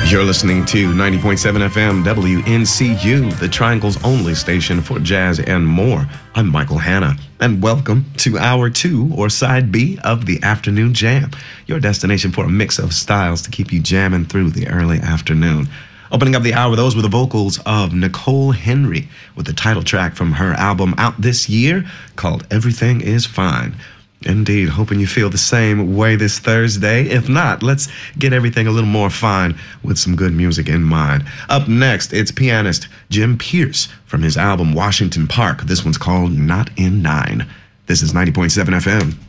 You're listening to 90.7 FM WNCU, the Triangle's only station for jazz and more. I'm Michael Hanna, and welcome to Hour 2, or Side B, of the Afternoon Jam, your destination for a mix of styles to keep you jamming through the early afternoon. Opening up the hour, those were the vocals of Nicole Henry, with the title track from her album out this year called Everything Is Fine. Indeed, hoping you feel the same way this Thursday. If not, let's get everything a little more fine with some good music in mind. Up next, it's pianist Jim Pierce from his album Washington Park. This one's called Not in 9. This is 90.7 FM.